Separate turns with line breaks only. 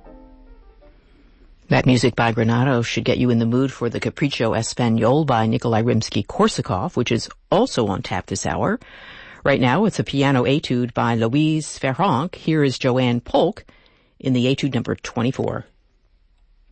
That music by Granado should get you in the mood for the Capriccio Espagnol by Nikolai Rimsky-Korsakov, which is also on tap this hour. Right now, it's a piano etude by Louise Ferronk. Here is Joanne Polk in the etude number 24.